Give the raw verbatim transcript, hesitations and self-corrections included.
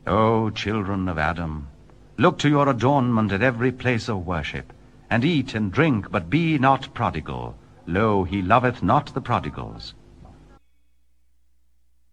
O children of Adam, look to your adornment at every place of worship, and eat and drink, but be not prodigal. Lo, he loveth not the prodigals.